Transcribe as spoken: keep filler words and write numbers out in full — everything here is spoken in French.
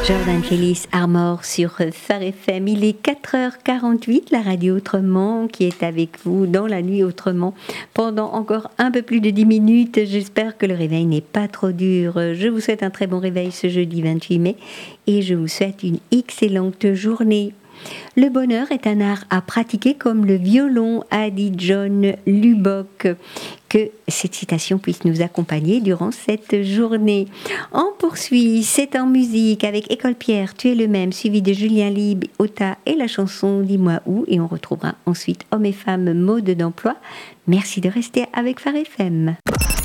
Jordan Ellis Armor sur Phare F M. Il est quatre heures quarante-huit, la radio Autrement qui est avec vous dans la nuit autrement pendant encore un peu plus de dix minutes. J'espère que le réveil n'est pas trop dur. Je vous souhaite un très bon réveil ce jeudi vingt-huit mai et je vous souhaite une excellente journée. Le bonheur est un art à pratiquer comme le violon, a dit John Lubbock. Que cette citation puisse nous accompagner durant cette journée. On poursuit, c'est en musique avec École Pierre, Tu es le même, suivi de Julien Libre, Ota et la chanson Dis-moi où. Et on retrouvera ensuite Hommes et femmes, mode d'emploi. Merci de rester avec Phare F M.